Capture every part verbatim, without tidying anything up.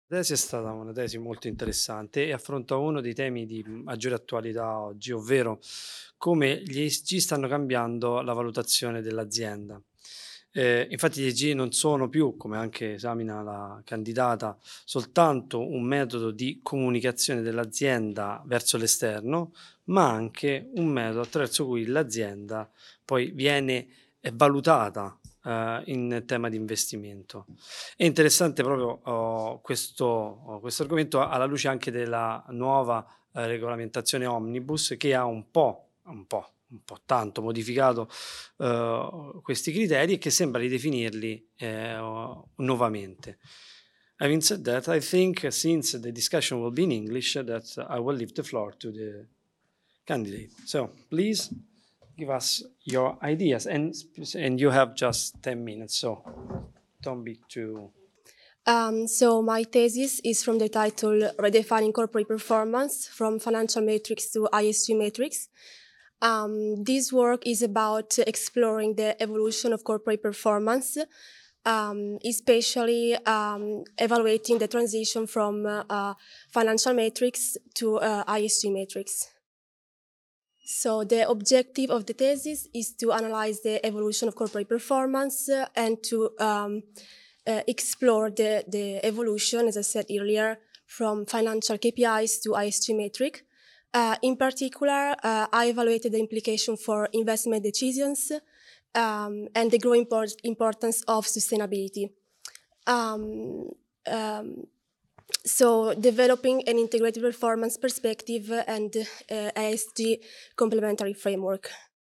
La tesi è stata una tesi molto interessante e affronta uno dei temi di maggiore attualità oggi, ovvero come gli E S G stanno cambiando la valutazione dell'azienda. Ehm, infatti gli E S G non sono più, come anche esamina la candidata, soltanto un metodo di comunicazione dell'azienda verso l'esterno, ma anche un metodo attraverso cui l'azienda poi viene, ehm, valutata, ehm, in tema di investimento. È interessante proprio, uhm, questo uhm, questo argomento alla luce anche della nuova, ehm, regolamentazione Omnibus che ha un po' un po', un po' tanto modificato, uhm, questi criteri e che sembra ridefinirli, ehm, nuovamente. Having said that, I think since the discussion will be in English, that I will leave the floor to the candidate. So please give us your ideas and sp and you have just ten minutes, so don't be too. Um, so my thesis is from the title Redefining Corporate Performance from Financial Matrix to I S G Matrix. Um, this work is about exploring the evolution of corporate performance, um, especially um, evaluating the transition from uh, uh, financial matrix to uh, I S G matrix. So the objective of the thesis is to analyze the evolution of corporate performance uh, and to um, uh, explore the, the evolution, as I said earlier, from financial K P Is to I S G metric. Uh, in particular, uh, I evaluated the implication for investment decisions um, and the growing import- importance of sustainability. Um, um, so developing an integrated performance perspective and uh, I S G complementary framework.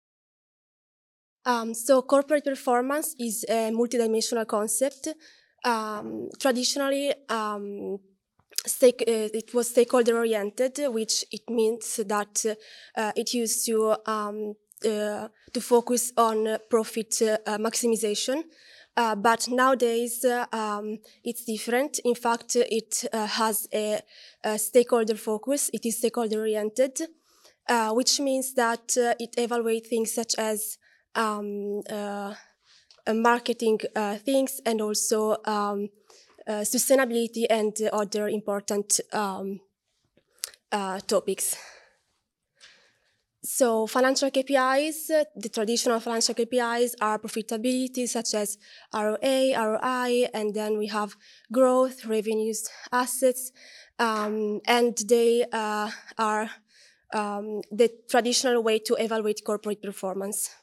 Um, so corporate performance is a multidimensional concept. Um, traditionally, um, stake, uh, it was stakeholder oriented, which it means that uh, it used to um, uh, to focus on uh, profit uh, maximization. Uh, but nowadays, uh, um, it's different. In fact, it uh, has a, a stakeholder focus. It is stakeholder oriented, uh, which means that uh, it evaluates things such as um, uh, uh, marketing uh, things and also um, uh, sustainability and other important um, uh, topics. So financial K P Is, uh, the traditional financial K P Is are profitability such as R O A, R O I, and then we have growth, revenues, assets, um, and they uh, are um, the traditional way to evaluate corporate performance.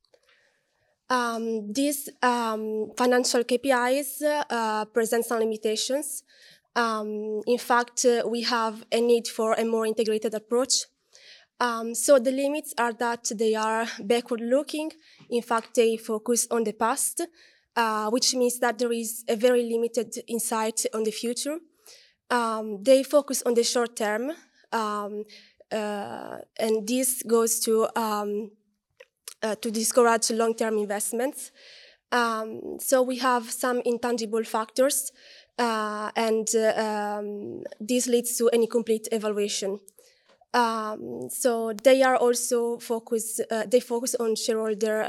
Um, these um, financial K P Is uh, present some limitations. Um, in fact, uh, we have a need for a more integrated approach. Um, so the limits are that they are backward-looking. In fact, they focus on the past, uh, which means that there is a very limited insight on the future. Um, they focus on the short term, um, uh, and this goes to um, uh, to discourage long-term investments. Um, so we have some intangible factors, uh, and uh, um, this leads to an incomplete evaluation. Um, so they are also focus. Uh, they focus on shareholder